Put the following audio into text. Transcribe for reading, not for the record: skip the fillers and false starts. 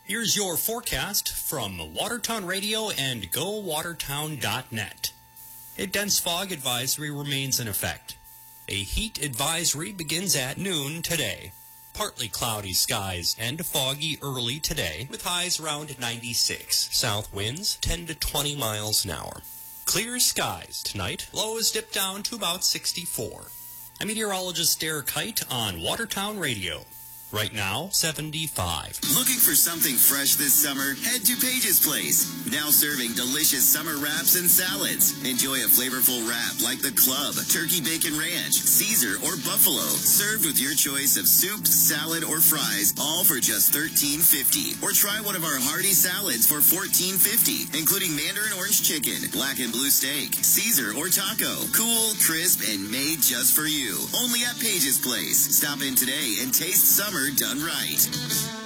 Here's your forecast from Watertown Radio and GoWatertown.net. A dense fog advisory remains in effect. A heat advisory begins at noon today. Partly cloudy skies and foggy early today with highs around 96. South winds 10 to 20 miles an hour. Clear skies tonight. Lows dip down to about 64. I'm meteorologist Derek Height on Watertown Radio. Right now, 75. Looking for something fresh this summer? Head to Page's Place. Now serving delicious summer wraps and salads. Enjoy a flavorful wrap like the Club, Turkey Bacon Ranch, Caesar, or Buffalo. Served with your choice of soup, salad, or fries, all for just $13.50. Or try one of our hearty salads for $14.50, including Mandarin Orange Chicken, Black and Blue Steak, Caesar, or Taco. Cool, crisp, and made just for you. Only at Page's Place. Stop in today and taste summer done right.